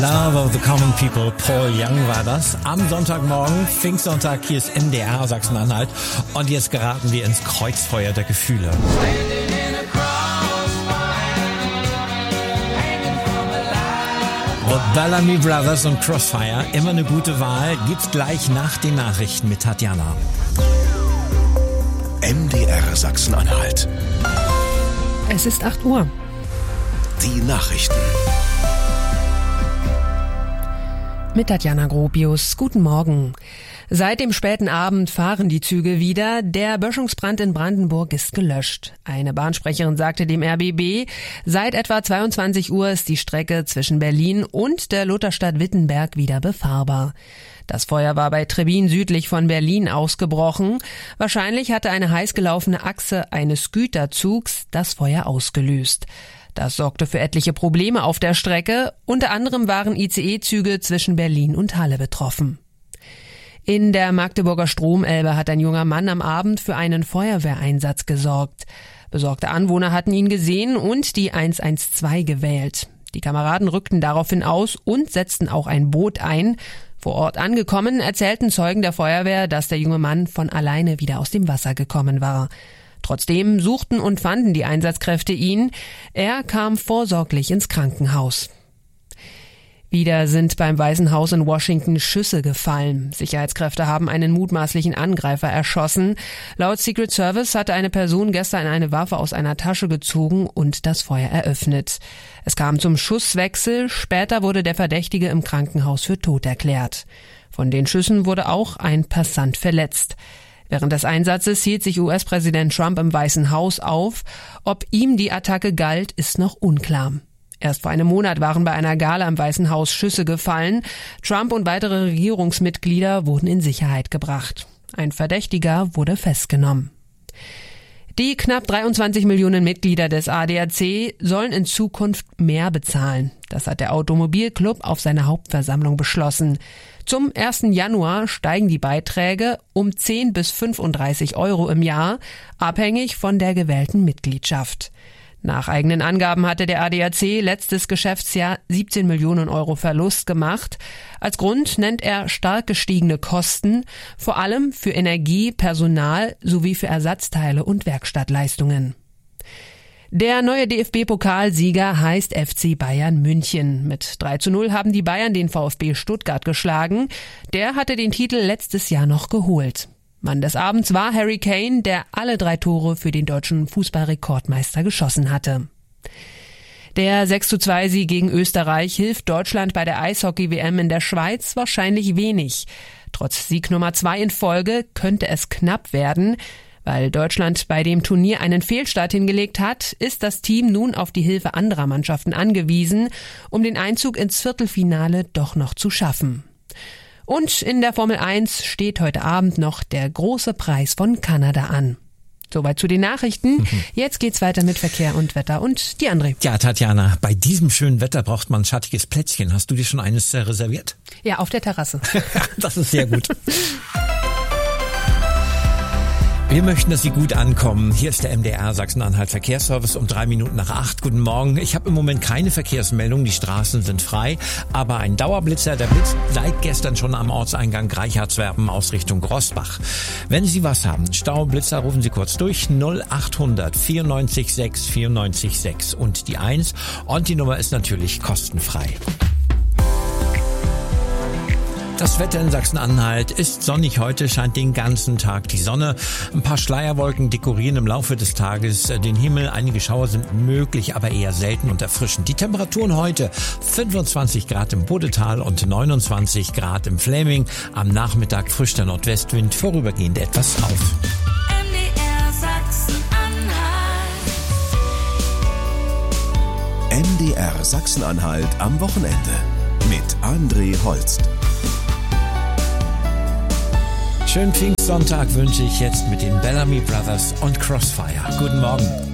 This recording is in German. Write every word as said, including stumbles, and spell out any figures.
Love of the Common People, Paul Young war das. Am Sonntagmorgen, Pfingstsonntag, hier ist M D R Sachsen-Anhalt. Und jetzt geraten wir ins Kreuzfeuer der Gefühle. The Bellamy Brothers und Crossfire, immer eine gute Wahl, gibt's gleich nach den Nachrichten mit Tatjana. M D R Sachsen-Anhalt. Es ist acht Uhr. Die Nachrichten. Mit Tatjana Gropius. Guten Morgen. Seit dem späten Abend fahren die Züge wieder. Der Böschungsbrand in Brandenburg ist gelöscht. Eine Bahnsprecherin sagte dem R B B, seit etwa zweiundzwanzig Uhr ist die Strecke zwischen Berlin und der Lutherstadt Wittenberg wieder befahrbar. Das Feuer war bei Trebin südlich von Berlin ausgebrochen. Wahrscheinlich hatte eine heiß gelaufene Achse eines Güterzugs das Feuer ausgelöst. Das sorgte für etliche Probleme auf der Strecke. Unter anderem waren I C E-Züge zwischen Berlin und Halle betroffen. In der Magdeburger Stromelbe hat ein junger Mann am Abend für einen Feuerwehreinsatz gesorgt. Besorgte Anwohner hatten ihn gesehen und die eins eins zwei gewählt. Die Kameraden rückten daraufhin aus und setzten auch ein Boot ein. Vor Ort angekommen, erzählten Zeugen der Feuerwehr, dass der junge Mann von alleine wieder aus dem Wasser gekommen war. Trotzdem suchten und fanden die Einsatzkräfte ihn. Er kam vorsorglich ins Krankenhaus. Wieder sind beim Weißen Haus in Washington Schüsse gefallen. Sicherheitskräfte haben einen mutmaßlichen Angreifer erschossen. Laut Secret Service hatte eine Person gestern eine Waffe aus einer Tasche gezogen und das Feuer eröffnet. Es kam zum Schusswechsel. Später wurde der Verdächtige im Krankenhaus für tot erklärt. Von den Schüssen wurde auch ein Passant verletzt. Während des Einsatzes hielt sich U S-Präsident Trump im Weißen Haus auf. Ob ihm die Attacke galt, ist noch unklar. Erst vor einem Monat waren bei einer Gala im Weißen Haus Schüsse gefallen. Trump und weitere Regierungsmitglieder wurden in Sicherheit gebracht. Ein Verdächtiger wurde festgenommen. Die knapp dreiundzwanzig Millionen Mitglieder des A D A C sollen in Zukunft mehr bezahlen. Das hat der Automobilclub auf seiner Hauptversammlung beschlossen. Zum ersten Januar steigen die Beiträge um zehn bis fünfunddreißig Euro im Jahr, abhängig von der gewählten Mitgliedschaft. Nach eigenen Angaben hatte der A D A C letztes Geschäftsjahr siebzehn Millionen Euro Verlust gemacht. Als Grund nennt er stark gestiegene Kosten, vor allem für Energie, Personal sowie für Ersatzteile und Werkstattleistungen. Der neue D F B-Pokalsieger heißt F C Bayern München. Mit drei zu null haben die Bayern den VfB Stuttgart geschlagen. Der hatte den Titel letztes Jahr noch geholt. Mann des Abends war Harry Kane, der alle drei Tore für den deutschen Fußballrekordmeister geschossen hatte. Der sechs zu zwei Sieg gegen Österreich hilft Deutschland bei der Eishockey-W M in der Schweiz wahrscheinlich wenig. Trotz Sieg Nummer zwei in Folge könnte es knapp werden. Weil Deutschland bei dem Turnier einen Fehlstart hingelegt hat, ist das Team nun auf die Hilfe anderer Mannschaften angewiesen, um den Einzug ins Viertelfinale doch noch zu schaffen. Und in der Formel eins steht heute Abend noch der große Preis von Kanada an. Soweit zu den Nachrichten. Mhm. Jetzt geht's weiter mit Verkehr und Wetter und die André. Ja, Tatjana, bei diesem schönen Wetter braucht man ein schattiges Plätzchen. Hast du dir schon eines äh, reserviert? Ja, auf der Terrasse. Das ist sehr gut. Wir möchten, dass Sie gut ankommen. Hier ist der M D R Sachsen-Anhalt Verkehrsservice um drei Minuten nach acht. Guten Morgen. Ich habe im Moment keine Verkehrsmeldung. Die Straßen sind frei. Aber ein Dauerblitzer, der blitzt seit gestern schon am Ortseingang Reichardswerben aus Richtung Grossbach. Wenn Sie was haben, Staublitzer, rufen Sie kurz durch. null achthundert vierundneunzig sechs vierundneunzig sechs und die eins. Und die Nummer ist natürlich kostenfrei. Das Wetter in Sachsen-Anhalt ist sonnig. Heute scheint den ganzen Tag die Sonne. Ein paar Schleierwolken dekorieren im Laufe des Tages den Himmel. Einige Schauer sind möglich, aber eher selten und erfrischend. Die Temperaturen heute fünfundzwanzig Grad im Bodetal und neunundzwanzig Grad im Fläming. Am Nachmittag frischt der Nordwestwind, vorübergehend etwas auf. M D R Sachsen-Anhalt. M D R Sachsen-Anhalt am Wochenende mit André Holst. Schönen Pfingstsonntag wünsche ich jetzt mit den Bellamy Brothers und Crossfire. Guten Morgen.